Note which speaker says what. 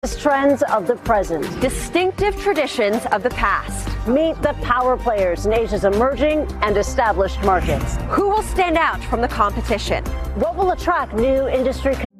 Speaker 1: Trends of the present.
Speaker 2: Distinctive traditions of the past.
Speaker 1: Meet the power players in Asia's emerging and established markets.
Speaker 2: Who will stand out from the competition?
Speaker 1: What will attract new industry